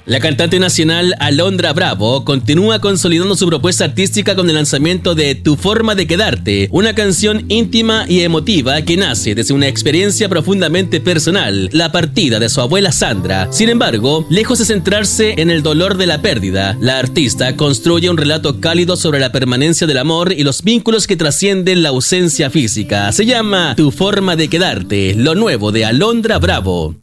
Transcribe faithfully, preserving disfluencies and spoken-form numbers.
La cantante nacional Alondra Bravo continúa consolidando su propuesta artística con el lanzamiento de Tu Forma de Quedarte, una canción íntima y emotiva que nace desde una experiencia profundamente personal, la partida de su abuela Sandra. Sin embargo, lejos de centrarse en el dolor de la pérdida, la artista construye un relato cálido sobre la permanencia del amor y los vínculos que trascienden la ausencia física. Se llama Tu Forma de Quedarte, lo nuevo de Alondra Bravo.